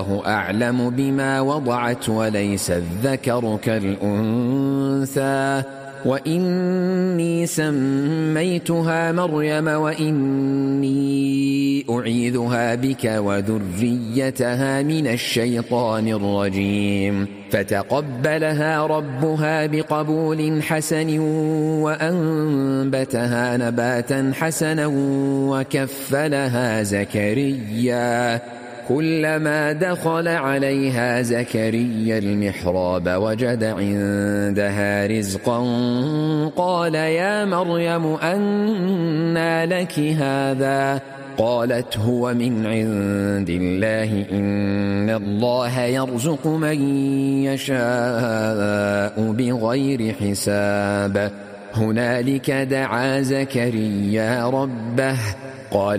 أعلم بما وضعت وليس الذكر كالأنثى وإني سميتها مريم وإني أعيذها بك وذريتها من الشيطان الرجيم فتقبلها ربها بقبول حسن وأنبتها نباتا حسنا وكفلها زكريا كلما دخل عليها زكريا المحراب وجد عندها رزقا قال يا مريم أنى لك هذا قالت هو من عند الله إن الله يرزق من يشاء بغير حساب هنالك دعا زكريا ربه قال